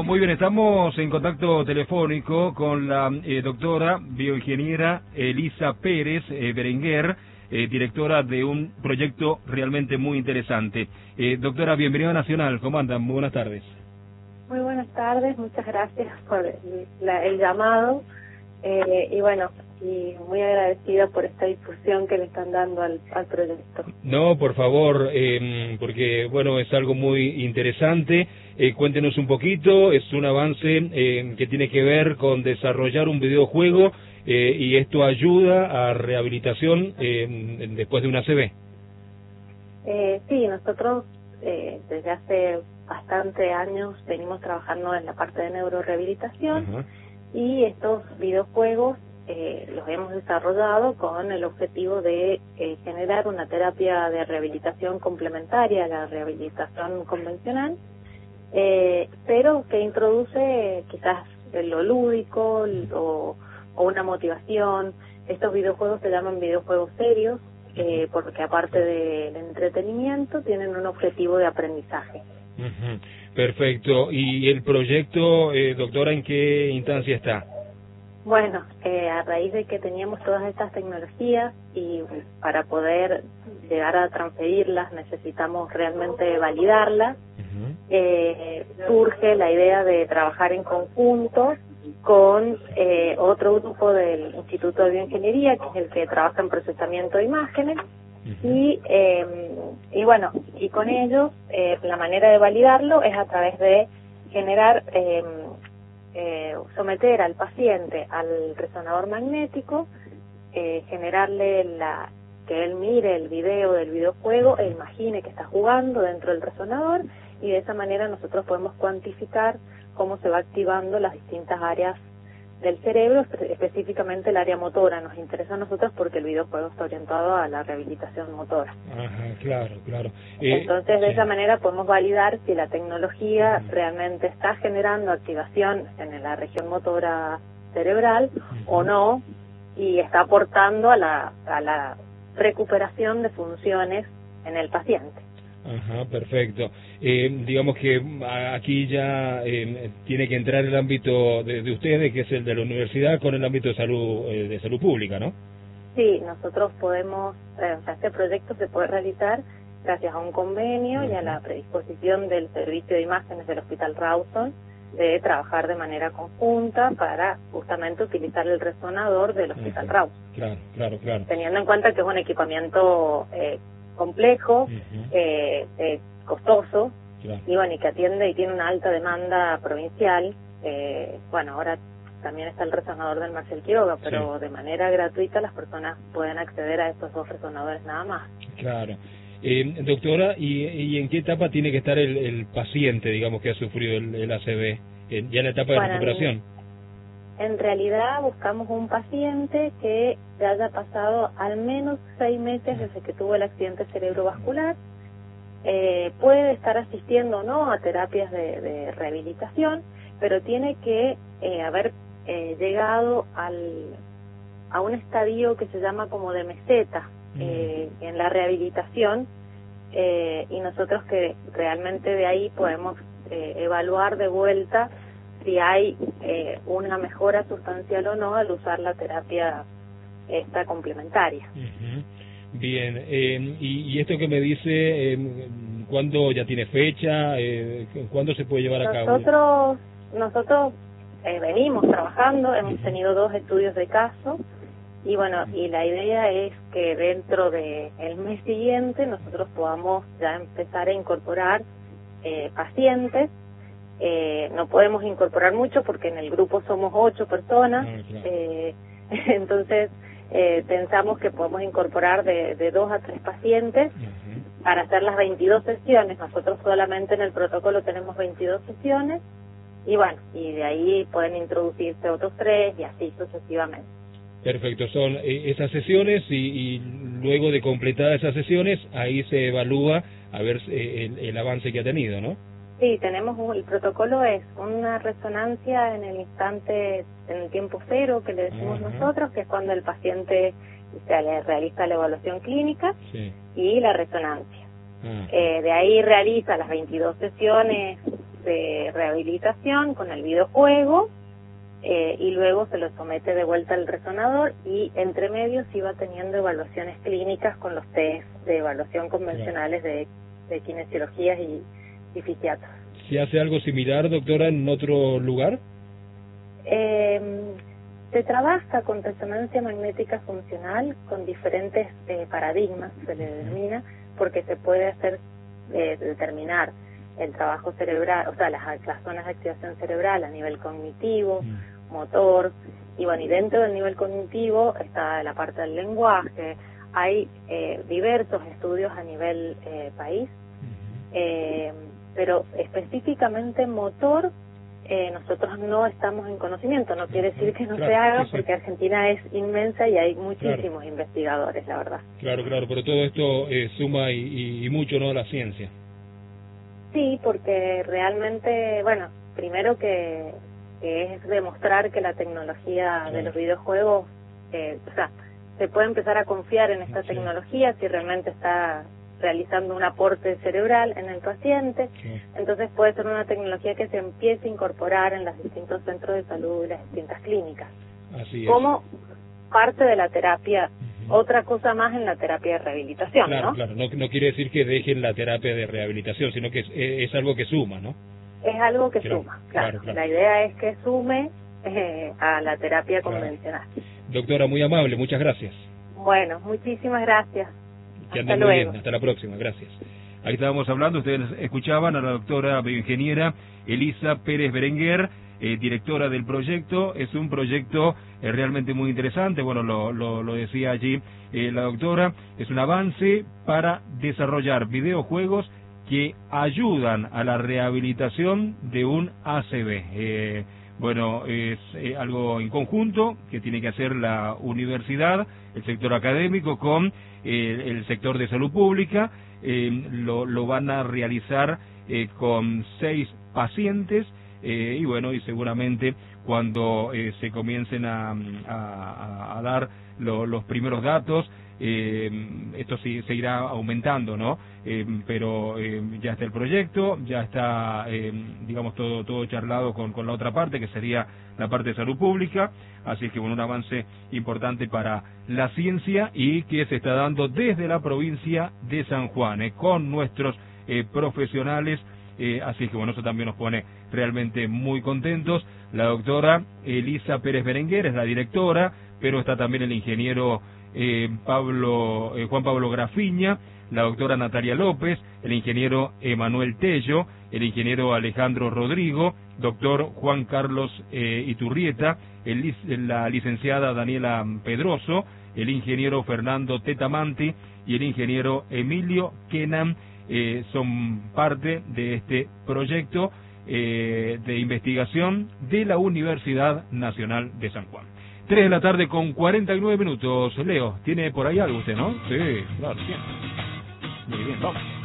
Bueno, muy bien, estamos en contacto telefónico con la doctora bioingeniera Elisa Pérez Berenguer, directora de un proyecto realmente muy interesante. Doctora, bienvenida a Nacional, ¿cómo andan? Muy buenas tardes. Muy buenas tardes, muchas gracias por el llamado y bueno, y muy agradecida por esta difusión que le están dando al proyecto. No, por favor, porque bueno, es algo muy interesante. Cuéntenos un poquito, es un avance que tiene que ver con desarrollar un videojuego y esto ayuda a rehabilitación después de una ACV. Sí, nosotros desde hace bastante años venimos trabajando en la parte de neurorehabilitación. Ajá. Y estos videojuegos los hemos desarrollado con el objetivo de generar una terapia de rehabilitación complementaria a la rehabilitación convencional, pero que introduce quizás lo lúdico o una motivación. Estos videojuegos se llaman videojuegos serios porque aparte del entretenimiento tienen un objetivo de aprendizaje. Uh-huh. Perfecto. ¿Y el proyecto, doctora, en qué instancia está? Bueno, a raíz de que teníamos todas estas tecnologías y para poder llegar a transferirlas necesitamos realmente validarlas, surge la idea de trabajar en conjunto con otro grupo del Instituto de Bioingeniería, que es el que trabaja en procesamiento de imágenes, y bueno, y con ellos la manera de validarlo es a través de generar, someter al paciente al resonador magnético, generarle que él mire el video del videojuego e imagine que está jugando dentro del resonador, y de esa manera nosotros podemos cuantificar cómo se va activando las distintas áreas del cerebro, específicamente el área motora. Nos interesa a nosotros porque el videojuego está orientado a la rehabilitación motora. Ajá, claro, claro. Entonces, de esa manera podemos validar si la tecnología Uh-huh. realmente está generando activación en la región motora cerebral o no, y está aportando a la recuperación de funciones en el paciente. Ajá, perfecto. Digamos que aquí ya tiene que entrar el ámbito de ustedes, que es el de la universidad, con el ámbito de salud pública, ¿no? Sí, nosotros podemos, este proyecto se puede realizar gracias a un convenio y a la predisposición del servicio de imágenes del Hospital Rawson de trabajar de manera conjunta para justamente utilizar el resonador del Hospital Rawson. Claro. Teniendo en cuenta que es un equipamiento complejo, costoso, y bueno, y que atiende y tiene una alta demanda provincial. Bueno, ahora también está el resonador del Marcel Quiroga, pero de manera gratuita las personas pueden acceder a estos dos resonadores nada más. Claro. Doctora, ¿y en qué etapa tiene que estar el paciente, digamos, que ha sufrido el ACV? ¿Ya en la etapa de recuperación? En realidad buscamos un paciente que se haya pasado al menos 6 meses desde que tuvo el accidente cerebrovascular. Puede estar asistiendo o no a terapias de rehabilitación, pero tiene que haber llegado a un estadio que se llama como de meseta en la rehabilitación, y nosotros que realmente de ahí podemos evaluar de vuelta si hay una mejora sustancial o no al usar la terapia esta complementaria. Bien, y esto que me dice, ¿cuándo ya tiene fecha? ¿Cuándo se puede llevar a cabo? Nosotros venimos trabajando, hemos tenido 2 estudios de caso, y bueno, y la idea es que dentro del mes siguiente nosotros podamos ya empezar a incorporar pacientes. No podemos incorporar mucho porque en el grupo somos 8 personas, entonces pensamos que podemos incorporar de 2 a 3 pacientes para hacer las 22 sesiones. Nosotros solamente en el protocolo tenemos 22 sesiones, y bueno, y de ahí pueden introducirse otros 3 y así sucesivamente. Perfecto, son esas sesiones y luego de completadas esas sesiones, ahí se evalúa a ver el avance que ha tenido, ¿no? Sí, el protocolo es una resonancia en el instante, en el tiempo cero que le decimos nosotros, que es cuando el paciente se le realiza la evaluación clínica y la resonancia. De ahí realiza las 22 sesiones de rehabilitación con el videojuego, y luego se lo somete de vuelta al resonador, y entre medios iba teniendo evaluaciones clínicas con los test de evaluación convencionales de kinesiologías y fisiatras. ¿Se hace algo similar, doctora, en otro lugar? Se trabaja con resonancia magnética funcional con diferentes paradigmas, se le denomina, porque se puede hacer determinar el trabajo cerebral, o sea, las zonas de activación cerebral a nivel cognitivo, motor, y bueno, y dentro del nivel cognitivo está la parte del lenguaje. Hay diversos estudios a nivel país, pero específicamente motor, nosotros no estamos en conocimiento. No quiere decir que no se haga, porque Argentina es inmensa y hay muchísimos investigadores, la verdad. Claro, pero todo esto suma y mucho, ¿no?, a la ciencia. Sí, porque realmente, bueno, primero que es demostrar que la tecnología de los videojuegos, o sea, se puede empezar a confiar en esta tecnología si realmente está realizando un aporte cerebral en el paciente. Entonces puede ser una tecnología que se empiece a incorporar en los distintos centros de salud y las distintas clínicas. Así es. Como parte de la terapia, otra cosa más en la terapia de rehabilitación, ¿no? Claro, no quiere decir que dejen la terapia de rehabilitación, sino que es algo que suma, ¿no? Es algo que suma, claro. La idea es que sume a la terapia convencional. Doctora, muy amable, muchas gracias. Bueno, muchísimas gracias. Que anden muy bien, hasta la próxima, gracias. Ahí estábamos hablando, ustedes escuchaban a la doctora bioingeniera Elisa Pérez Berenguer, directora del proyecto. Es un proyecto realmente muy interesante, bueno, lo decía allí la doctora, es un avance para desarrollar videojuegos que ayudan a la rehabilitación de un ACV. Bueno, es algo en conjunto que tiene que hacer la universidad, el sector académico con el sector de salud pública. Lo van a realizar con 6 pacientes y bueno, y seguramente cuando se comiencen a dar los primeros datos, esto sí se irá aumentando, ¿no? Pero ya está el proyecto, ya está, digamos, todo charlado con la otra parte, que sería la parte de salud pública. Así que bueno, un avance importante para la ciencia y que se está dando desde la provincia de San Juan, con nuestros profesionales. Así que bueno, eso también nos pone realmente muy contentos. La doctora Elisa Pérez Berenguer es la directora, pero está también el ingeniero Juan Pablo Grafiña, la doctora Natalia López, el ingeniero Emanuel Tello, el ingeniero Alejandro Rodrigo, doctor Juan Carlos Iturrieta, la licenciada Daniela Pedroso, el ingeniero Fernando Tetamanti y el ingeniero Emilio Kenan. Son parte de este proyecto de investigación de la Universidad Nacional de San Juan. 3 de la tarde con 49 minutos. Leo, ¿tiene por ahí algo usted, no? Sí, claro, sí. Muy bien, vamos.